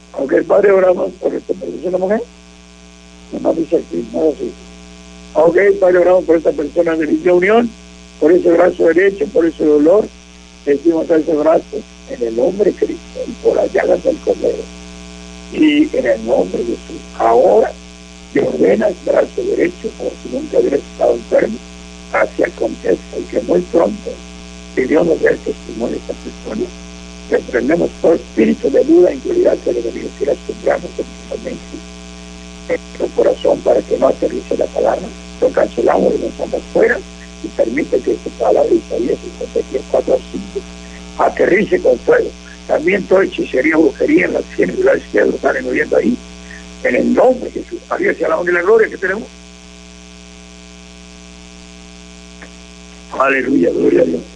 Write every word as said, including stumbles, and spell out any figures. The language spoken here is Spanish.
Ok, Padre, oramos por esta persona, mujer. No dice aquí, no así. Ok, Padre, oramos por esta persona de dicha unión, por ese brazo derecho, por ese dolor. Decimos a ese brazo en el nombre de Cristo y por las llagas del Cordero. Y en el nombre de Jesús, ahora te ordena el brazo derecho como si nunca hubiera estado enfermo, hacia acontezca y que muy pronto, si Dios nos dé el testimonio de esta persona, reprendemos todo espíritu de duda e incredulidad que el enemigo quiera sembrarnos especialmente en nuestro corazón para que no aterrice la palabra. Lo cancelamos y lo mandamos fuera y permite que esta palabra de Isaías cincuenta y cuatro a cinco aterrice con fuego. También toda hechicería, brujería en las sienes de la izquierda lo están moviendo ahí. En el nombre de Jesús. A Dios y a la honra y la gloria que tenemos. Aleluya, gloria a Dios.